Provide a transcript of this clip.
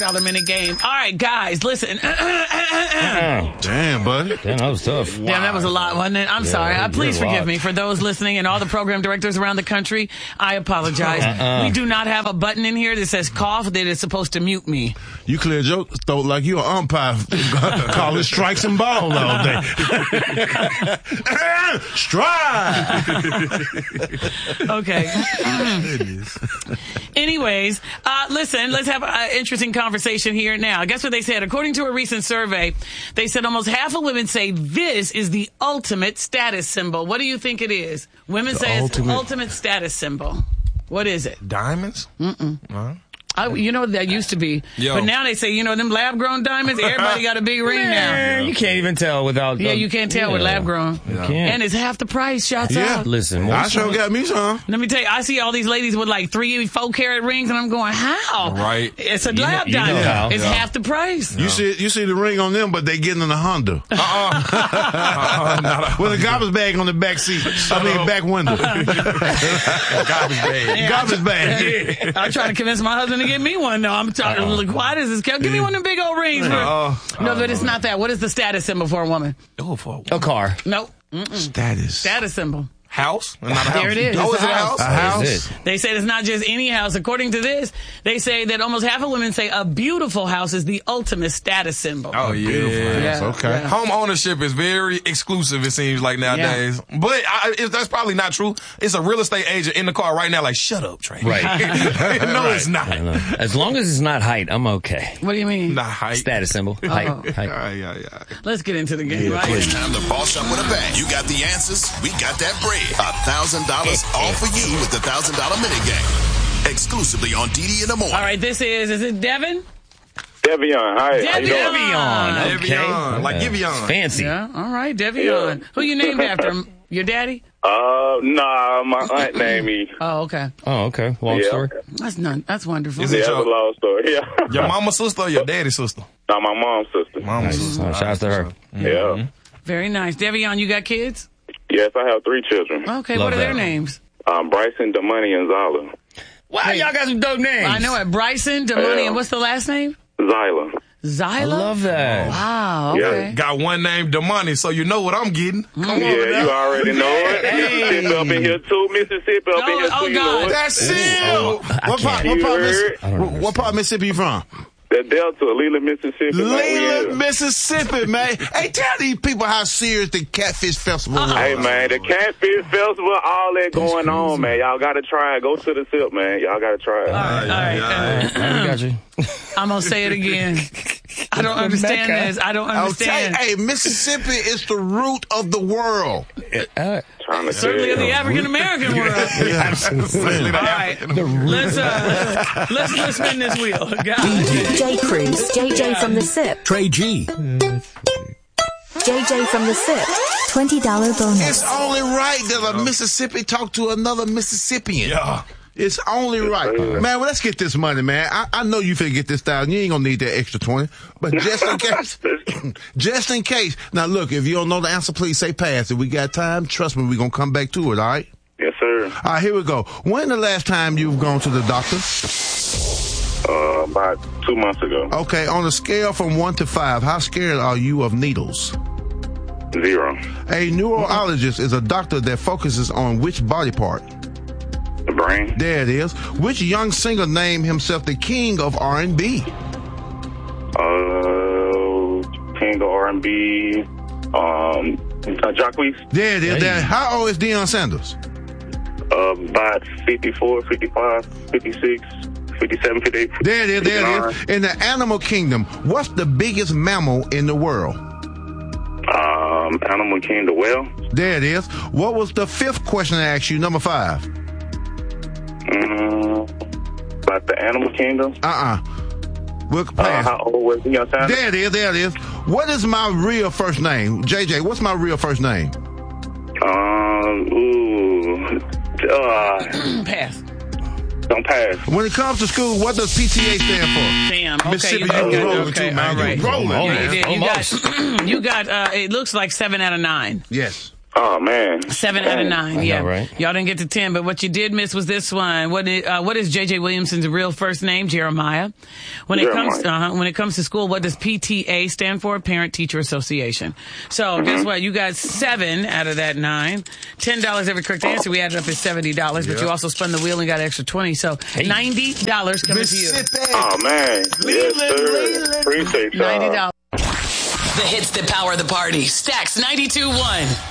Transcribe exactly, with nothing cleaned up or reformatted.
Dollar minute game. All right, guys, listen. Damn, buddy. Damn, that was tough. Damn, that was a lot, wasn't it? I'm Yeah, sorry. Uh, please you're a forgive lot. me. For those listening and all the program directors around the country, I apologize. Uh-uh. We do not have a button in here that says cough that is supposed to mute me. You cleared your throat like you an umpire. Call it strikes and balls all day. Strike! Okay. Anyways, uh, listen, let's have an interesting conversation here now. Guess what they said? According to a recent survey, they said almost half of women say this is the ultimate status symbol. What do you think it is? Women The say it's ultimate- the ultimate status symbol. What is it? Diamonds? Mm-mm. Uh-huh. I, you know, that used to be. Yo. But now they say, you know, them lab-grown diamonds, everybody got a big ring now. Man, you can't even tell without. Yeah, you can't tell with Yeah. lab-grown. You can't. And it's half the price. Shouts Yeah. out. Listen, I once sure you- got me some. Let me tell you, I see all these ladies with like three, four carat rings, and I'm going, how? Right. It's a You know- lab you know diamond. how. It's Yeah. half the price. You see, you see the ring on them, but they getting in a Honda Uh-uh. uh-uh. Not a with a garbage bag on the back seat. I mean, up. back window. garbage bag. Garbage bag. I'm trying to convince my husband to get me one. No, I'm talking really quiet as this. Give me one of them big old rings. bro. Uh, no, but it's not that. What is the status symbol for a woman? oh, for a car. Nope. Mm-mm. Status. Status symbol. house? Not a house. There it is. Oh, It's is a it a house. house? A house? Is it? They said it's not just any house. According to this, they say that almost half of women say a beautiful house is the ultimate status symbol. Oh, yeah. Yeah, Okay. yeah. Home ownership is very exclusive, it seems like nowadays. But I, if that's probably not true. It's a real estate agent in the car right now like, shut up, Trey. Right. no, it's not. I don't know. As long as it's not height, I'm okay. What do you mean? Not height. Status symbol. Height. Oh. height. Yeah, yeah, yeah. Let's get into the game. right? Time to boss up with a bang. You got the answers. We got that bread. A thousand dollars all for you with the thousand dollar minute game. Exclusively on D D in the morning. All right, this is, is it Devin? Devion, hi. How you doing? Devion. Okay. Devion, like Yeah. Giveon. Fancy. Yeah, all right, Devion. Yeah. Who you named after? Your daddy? Uh, nah, my aunt named me. Oh, okay. Oh, okay. Long Yeah. story. That's none. That's wonderful. Is Yeah, it that's a your, long story. Yeah. your mama's sister or your daddy's sister? Nah, my mom's sister. Mama's Nice. sister. Oh, shouts to her. Yeah. Very nice. Devion, you got kids? Yes, I have three children. Okay, Love what are their that. names? Um, Bryson, Damani, and Zyla. Wow, y'all got some dope names. I know it. Bryson, Damani, Yeah. and what's the last name? Zyla. Zyla? I love that. Wow, Yeah. okay. Got one named Damani, so you know what I'm getting. Come on Yeah, now. you already know it. Mississippi up in here too. Mississippi up in Oh, here oh, too. You God. know it. That's it. I What part, can't. what, part You Missi- heard? what, what part of Mississippi you from? The Delta, Leland, Mississippi. man, we Leland, here. Mississippi, man. Hey, tell these people how serious the Catfish Festival was. Hey man, the Catfish Festival, all that going on, man. Y'all gotta try it. Go to the sip, man. Y'all gotta try it. All right, all right. I got you. I'm going to say it again. I don't understand Mecca. this. I don't I'll tell you, understand. hey, Mississippi is the root of the world. Uh, Trying to Certainly tell of the you. African American world. absolutely. All right, let's uh, let's let's spin this wheel, guys. J Cruz, J J from the SIP, Trey G. J J from the SIP, twenty dollars bonus. It's only right that a Mississippi talk to another Mississippian. Yeah. It's only right. Man, well, let's get this money, man. I, I know you finna get this thousand. You ain't gonna need that extra twenty. But just in case, just in case. Now, look, if you don't know the answer, please say pass. If we got time, trust me, we're gonna come back to it, all right? Yes, sir. All right, here we go. When the last time you've gone to the doctor? Uh, about two months ago. Okay, on a scale from one to five, how scared are you of needles? Zero. A neurologist is a doctor that focuses on which body part? The brain. There it is. Which young singer named himself the king of R and B? Uh, King of R and B. Um, uh, Jacquees. There it is. Hey. There. How old is Deion Sanders? Uh, about fifty-four, fifty-five, fifty-six, fifty-seven, fifty-eight. There it is. There it fifty-nine. is. In the animal kingdom, what's the biggest mammal in the world? Um, Animal King, the whale. There it is. What was the fifth question I asked you? Number five. Mm, about the Animal Kingdom. Uh-uh. We'll Uh, pass. how old was he on time? There it is. There it is. What is my real first name? J J, what's my real first name? Um, ooh, uh, Pass. don't pass. When it comes to school, what does P T A stand for? Damn. Okay, Mississippi, you got you that. rolling Okay, too, man. all right. You rolling, Oh, Yeah, man. you did. You Almost. got, you got uh, it looks like seven out of nine. Yes. Oh, man. Seven out of nine, I yeah. know, right? Y'all didn't get to ten, but what you did miss was this one. What is, uh, what is J J Williamson's real first name? Jeremiah. When it Jeremiah. comes uh, when it comes to school, what does P T A stand for? Parent Teacher Association. So Mm-hmm. guess what? You got seven out of that nine. Ten dollars every correct answer. We added up is seventy dollars, but you also spun the wheel and got an extra twenty. So ninety dollars coming to you. Oh, man. Yes, sir. Appreciate y'all. Ninety dollars. The hits that power the party. Stacks ninety-two point one.